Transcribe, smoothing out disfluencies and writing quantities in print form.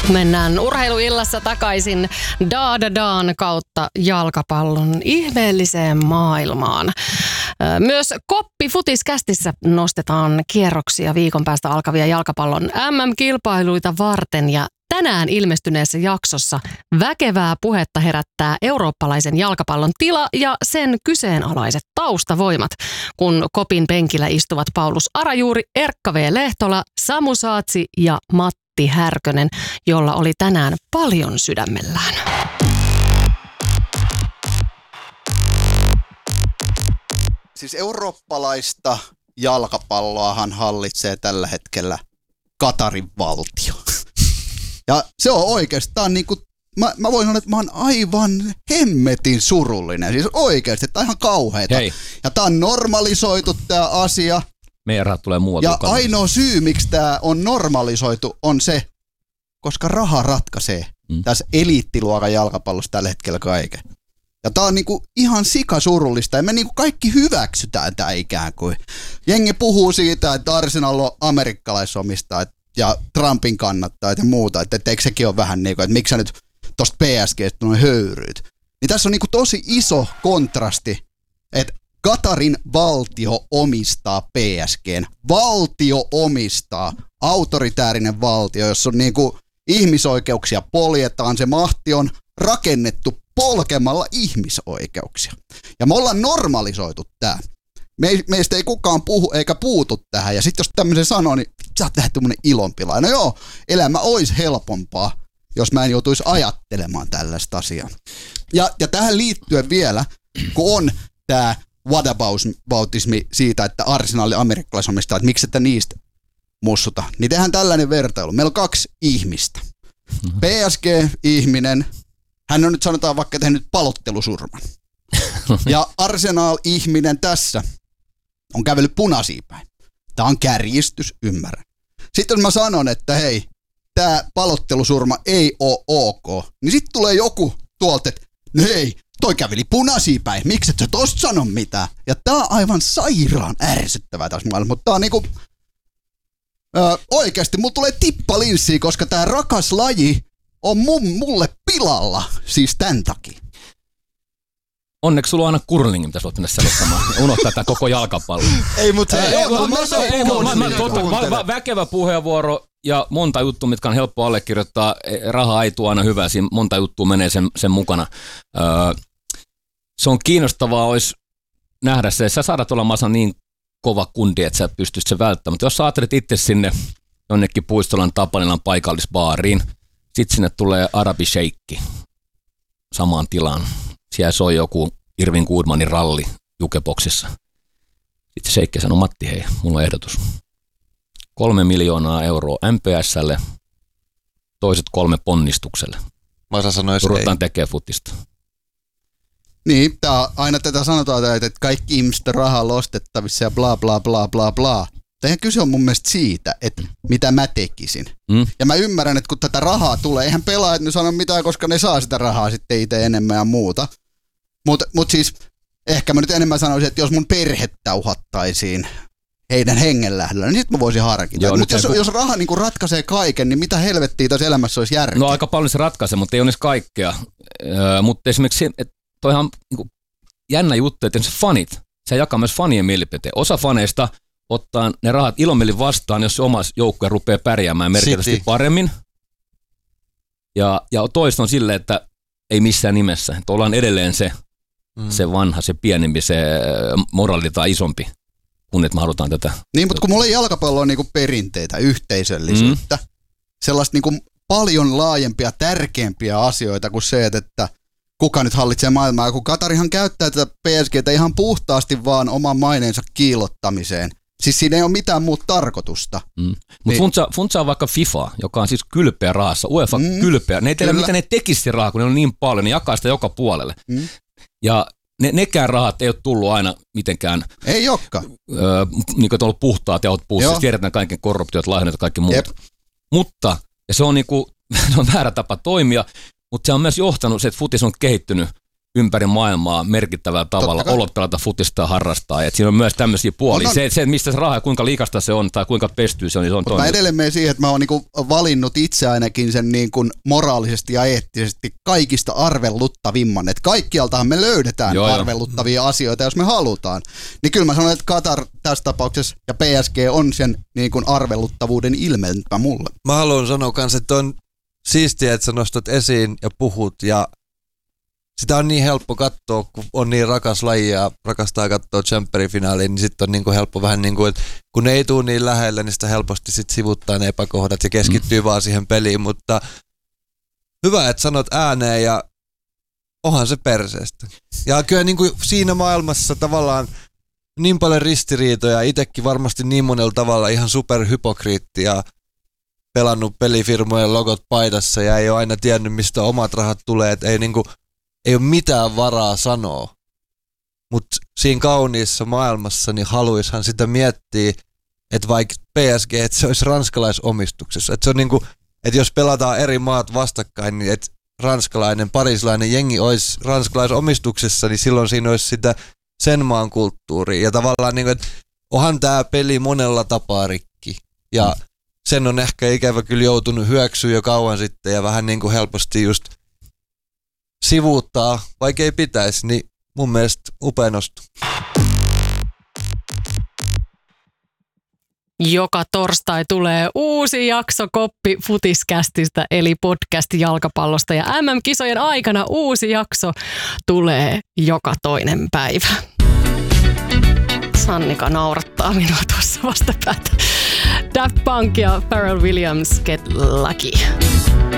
Mennään urheiluillassa takaisin Daadadaan kautta jalkapallon ihmeelliseen maailmaan. Myös Koppi-futiskästissä nostetaan kierroksia viikon päästä alkavia jalkapallon MM-kilpailuita varten ja tänään ilmestyneessä jaksossa väkevää puhetta herättää eurooppalaisen jalkapallon tila ja sen kyseenalaiset taustavoimat, kun Kopin penkillä istuvat Paulus Arajuuri, Erkka V. Lehtola, Samu Saatsi ja Matti Härkönen, jolla oli tänään paljon sydämellään. Siis eurooppalaista jalkapalloahan hallitsee tällä hetkellä Katarin valtio. Ja se on oikeastaan niin kuin, mä voin sanoa, että mä oon aivan hemmetin surullinen. Siis oikeasti, että ihan kauheeta. Hei. Ja tää on normalisoitu tää asia. Meidän rahat tulee muualta. Ja ainoa syy, miksi tää on normalisoitu, on se, koska raha ratkaisee tässä eliittiluokan jalkapallossa tällä hetkellä kaiken. Ja tää on niinku ihan sikasurullista ja me niinku kaikki hyväksytään tää ikään kuin. Jengi puhuu siitä, että Arsenal on amerikkalaisomistajat ja Trumpin kannattajat ja muuta, että eikö sekin ole vähän niinku, että miksi sä nyt tosta PSGstä noin höyryyt. Niin tässä on niinku tosi iso kontrasti, että Katarin valtio omistaa PSGn. Valtio omistaa, autoritäärinen valtio, jossa on niinku ihmisoikeuksia poljetaan, se mahti on rakennettu polkemalla ihmisoikeuksia. Ja me ollaan normalisoitu tää. Meistä ei kukaan puhu eikä puutu tähän. Ja sit jos tämmöisen sanoo, niin sä oot vähän tämmönen ilonpila. No joo, elämä olisi helpompaa, jos mä en joutuisi ajattelemaan tällaista asiaa. Ja tähän liittyen vielä, kun on tää whataboutismi siitä, että Arsenalin amerikkalaisomistaa, että miksi ette niistä mussuta, niin tehdään tällainen vertailu. Meillä on 2 ihmistä. PSG-ihminen, hän on nyt sanotaan vaikka tehnyt palottelusurman. Ja Arsenal-ihminen tässä on kävellyt punaisia päin. Tämä on kärjistys, ymmärrän. Sitten jos mä sanon, että hei, tämä palottelusurma ei ole ok, niin sitten tulee joku tuolta, että no hei, toi käveli punaisia päin, miksi et sä tosta sano mitään? Ja tää on aivan sairaan ärsyttävää tässä maailmassa, mutta tää on niinku oikeasti mulla tulee tippalinssiä, koska tää rakas laji on mulle pilalla, siis tän takia. Onneksi sulla on aina curling, mitä sä oot mennä selostamaan. Unohtaa tää koko jalkapallo. Ei, mutta väkevä puheenvuoro ja monta juttua, mitkä on helppo allekirjoittaa. Raha ei tuo aina hyvää, siinä monta juttua menee sen mukana. Se on kiinnostavaa olisi nähdä se, sä saadat olla Masa niin kova kundi, että sä pystyt se välttämään. Mutta jos sä ajattelet itse sinne jonnekin Puistolan Tapanilan paikallisbaariin, sit sinne tulee arabisheikki samaan tilaan. Siellä soi joku Irvin Goodmanin ralli jukeboksissa. Sitten sheikki sanoi, Matti hei, mulla on ehdotus. 3 miljoonaa euroa MPS:lle, toiset 3 ponnistukselle. Masa sanoi, ruvetaan tekemään futista. Niin, aina tätä sanotaan, että kaikki ihmiset on rahalla ostettavissa ja bla bla bla bla bla. Tähän kyse on mun mielestä siitä, että mitä mä tekisin. Ja mä ymmärrän, että kun tätä rahaa tulee, eihän pelaajat nyt sano mitään, koska ne saa sitä rahaa sitten itse enemmän ja muuta. Mut siis ehkä mä nyt enemmän sanoisin, että jos mun perhettä uhattaisiin heidän hengenlähdöllä, niin sit mä voisin harkita. Mutta jos raha niinku ratkaisee kaiken, niin mitä helvettiä tässä elämässä olisi järkeä? No aika paljon se ratkaisee, mutta ei onneksi kaikkea. Mutta esimerkiksi toihan niinku jännä juttu, että se fanit, se jakaa myös fanien mielipiteen. Osa faneista ottaa ne rahat ilomielin vastaan, jos se oma joukkue rupeaa pärjäämään merkittävästi paremmin. Ja toista on silleen, että ei missään nimessä. Että ollaan edelleen se vanha, se pienempi, se moraali tai isompi, kun että me halutaan tätä. Niin, mutta kun mulla ei jalkapallo on niinku perinteitä, yhteisöllisyyttä, sellaista niinku paljon laajempia, tärkeämpiä asioita kuin se, että kuka nyt hallitsee maailmaa. Kun Katarihan käyttää tätä PSGtä ihan puhtaasti vaan oman maineensa kiillottamiseen. Siis siinä ei ole mitään muuta tarkoitusta. Mutta funtsaa vaikka FIFA, joka on siis kylpeä rahassa, UEFA kylpeä. Ne ei tiedä, mitä ne tekisi rahaa, kun ne on niin paljon, ne jakaa sitä joka puolelle. Ja nekään rahat ei ole tullut aina mitenkään. Ei olekaan. Niin kuin on ollut puhtaat ja olet puhussa, tiedetään kaiken korruptiot, lahjonnat ja kaikki muut. Mutta, ja se on, niinku, se on väärä tapa toimia, mutta se on myös johtanut se, että futis on kehittynyt ympäri maailmaa merkittävällä tavalla olottelata futista harrastaa. Et siinä on myös tämmöisiä puolia. Se, mistä se raha ja kuinka liikasta se on tai kuinka pestyy se on, niin se on toinen. Mä edelleen menen siihen, että mä oon niinku valinnut itse ainakin sen niinku moraalisesti ja eettisesti kaikista arveluttavimman. Että kaikkialtahan me löydetään arveluttavia asioita, jos me halutaan. Niin kyllä mä sanon, että Qatar tässä tapauksessa ja PSG on sen niinku arveluttavuuden ilmentymä mulle. Mä haluan sanoa kanssa, että on siistiä, että sä nostat esiin ja puhut ja sitä on niin helppo katsoa, kun on niin rakas laji ja rakastaa katsoa Champions-finaaliin, niin sitten on niinku helppo vähän niin kuin, että kun ne ei tule niin lähelle, niin sitä helposti sit sivuttaa ne epäkohdat ja keskittyy vaan siihen peliin, mutta hyvä, että sanot ääneen ja onhan se perseestä. Ja kyllä niin kuin siinä maailmassa tavallaan niin paljon ristiriitoja, itsekin varmasti niin monella tavalla ihan superhypokriitti ja pelannut pelifirmojen logot paidassa ja ei ole aina tiennyt, mistä omat rahat tulee, että ei ole mitään varaa sanoa. Mutta siinä kauniissa maailmassa niin haluishan sitä miettiä, että vaikka PSG, että se olisi ranskalaisomistuksessa. Että se on niinku, että jos pelataan eri maat vastakkain, niin että ranskalainen, pariisilainen jengi olisi ranskalaisomistuksessa, niin silloin siinä olisi sitä sen maan kulttuuria. Ja tavallaan niinku, että onhan tämä peli monella tapaa rikki. Ja sen on ehkä ikävä kyllä joutunut hyöksyä jo kauan sitten ja vähän niinku helposti just sivuuttaa, vaikka ei pitäisi, niin mun mielestä upea nosto. Joka torstai tulee uusi jakso Koppi Futiskästistä, eli podcast jalkapallosta. Ja MM-kisojen aikana uusi jakso tulee joka toinen päivä. Sannika naurattaa minua tuossa vastapäätä. Daft Punk ja Pharrell Williams, Get Lucky.